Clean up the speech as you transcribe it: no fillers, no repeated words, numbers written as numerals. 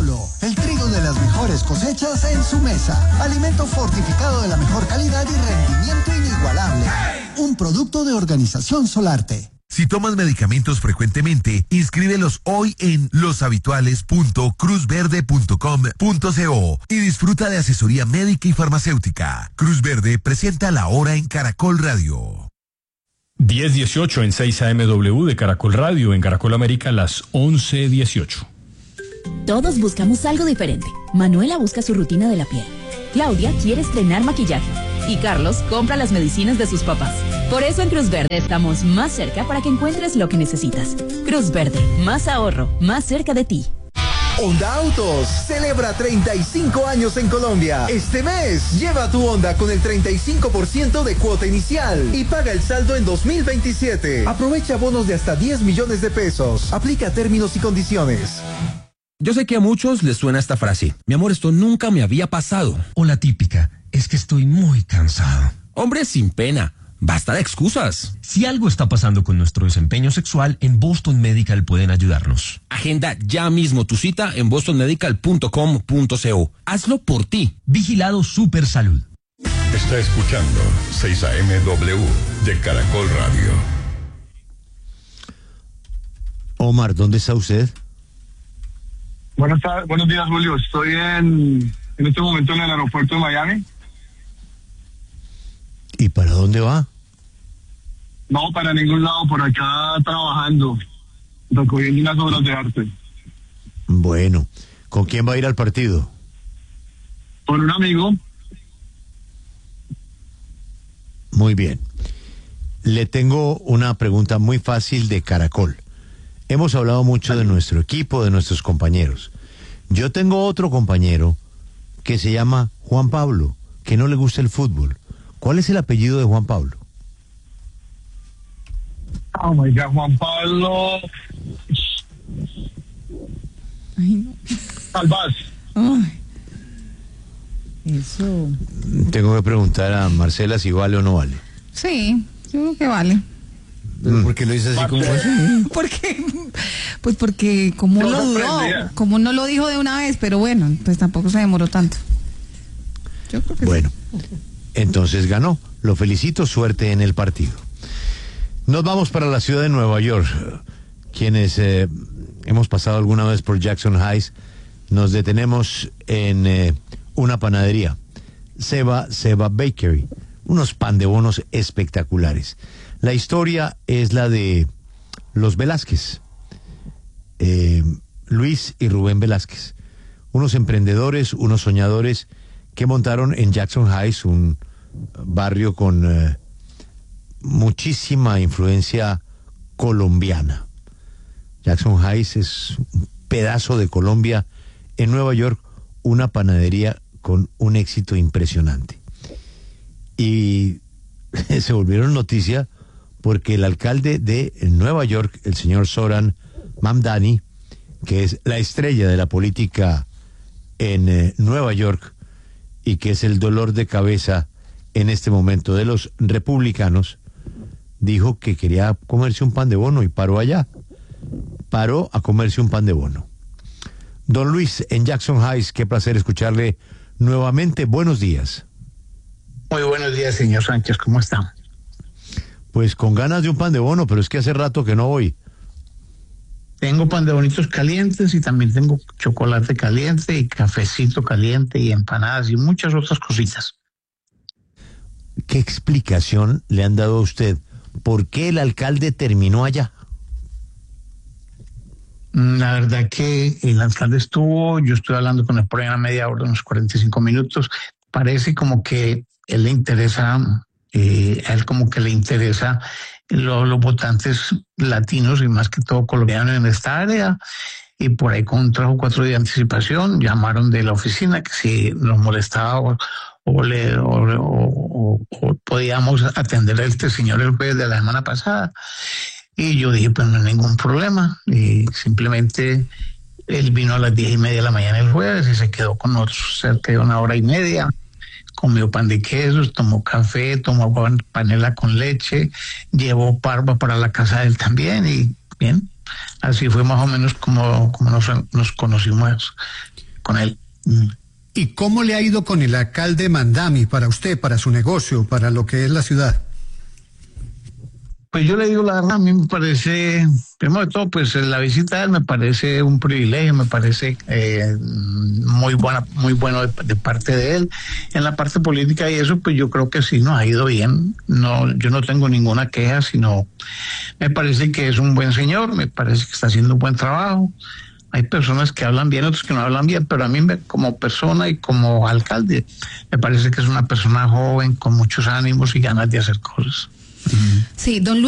Paulo, el trigo de las mejores cosechas en su mesa. Alimento fortificado de la mejor calidad y rendimiento inigualable. Un producto de Organización Solarte. Si tomas medicamentos frecuentemente, inscríbelos hoy en loshabituales.cruzverde.com.co y disfruta de asesoría médica y farmacéutica. Cruz Verde presenta La Hora en Caracol Radio. 10:18 en 6 AMW de Caracol Radio, en Caracol América, las 11:18. Todos buscamos algo diferente. Manuela busca su rutina de la piel. Claudia quiere estrenar maquillaje. Y Carlos compra las medicinas de sus papás. Por eso en Cruz Verde estamos más cerca para que encuentres lo que necesitas. Cruz Verde, más ahorro, más cerca de ti. Honda Autos celebra 35 años en Colombia. Este mes, lleva tu Honda con el 35% de cuota inicial y paga el saldo en 2027. Aprovecha bonos de hasta 10 millones de pesos. Aplica términos y condiciones. Yo sé que a muchos les suena esta frase. Mi amor, esto nunca me había pasado. O la típica, es que estoy muy cansado. Hombre, sin pena. Basta de excusas. Si algo está pasando con nuestro desempeño sexual, en Boston Medical pueden ayudarnos. Agenda ya mismo tu cita en bostonmedical.com.co. Hazlo por ti. Vigilado Super Salud. Está escuchando 6 AMW de Caracol Radio. Omar, ¿dónde está usted? Buenos días, Julio. Estoy en este momento en el aeropuerto de Miami. ¿Y para dónde va? No, para ningún lado, por acá trabajando, recogiendo unas obras de arte. Bueno, ¿con quién va a ir al partido? Con un amigo. Muy bien. Le tengo una pregunta muy fácil de Caracol. Hemos hablado mucho de nuestro equipo, de nuestros compañeros. Yo tengo otro compañero que se llama Juan Pablo, que no le gusta el fútbol. ¿Cuál es el apellido de Juan Pablo? Oh my God, Juan Pablo. Ay, no. Salvás. Ay, eso. Tengo que preguntar a Marcela si vale o no vale. Sí, yo creo que vale. ¿Por qué lo dice así como así? Pues porque como Yo lo dudó, como no lo dijo de una vez, pero bueno, pues tampoco se demoró tanto. Yo creo que bueno, sí. Entonces ganó. Lo felicito, suerte en el partido. Nos vamos para la ciudad de Nueva York. Quienes hemos pasado alguna vez por Jackson Heights, nos detenemos en una panadería, Seba Bakery, unos pan de bonos espectaculares. La historia es la de los Velázquez, Luis y Rubén Velázquez, unos emprendedores, unos soñadores que montaron en Jackson Heights, un barrio con muchísima influencia colombiana. Jackson Heights es un pedazo de Colombia. En Nueva York, una panadería con un éxito impresionante. Y se volvieron noticia porque el alcalde de Nueva York, el señor Zoran Mamdani, que es la estrella de la política en Nueva York y que es el dolor de cabeza en este momento de los republicanos, dijo que quería comerse un pan de bono y paró allá. Paró a comerse un pan de bono. Don Luis, en Jackson Heights, qué placer escucharle nuevamente. Buenos días. Muy buenos días, señor Sánchez, ¿cómo está? Pues con ganas de un pan de bono, pero es que hace rato que no voy. Tengo pan de bonitos calientes y también tengo chocolate caliente y cafecito caliente y empanadas y muchas otras cositas. ¿Qué explicación le han dado a usted? ¿Por qué el alcalde terminó allá? La verdad que el alcalde yo estuve hablando con él por ahí una media hora, unos 45 minutos. Parece como que él le interesa, a él como que le interesa los votantes latinos y más que todo colombianos en esta área. Y por ahí con 3 o 4 días de anticipación llamaron de la oficina que si nos molestaba o podíamos atender a este señor el jueves de la semana pasada. Y yo dije, pues no hay ningún problema. Y simplemente él vino a las 10:30 de la mañana el jueves y se quedó con nosotros cerca de 1 hora y media. Comió pan de quesos, tomó café, tomó panela con leche, llevó parva para la casa de él también y bien. Así fue más o menos como nos conocimos con él. ¿Y cómo le ha ido con el alcalde Mandami para usted, para su negocio, para lo que es la ciudad? Pues yo le digo la verdad, a mí me parece, primero de todo, pues la visita de él me parece un privilegio, me parece muy bueno de parte de él. En la parte política y eso, pues yo creo que sí nos ha ido bien. No, yo no tengo ninguna queja, sino me parece que es un buen señor, me parece que está haciendo un buen trabajo. Hay personas que hablan bien, otros que no hablan bien, pero a mí como persona y como alcalde me parece que es una persona joven con muchos ánimos y ganas de hacer cosas. Sí, don Luis.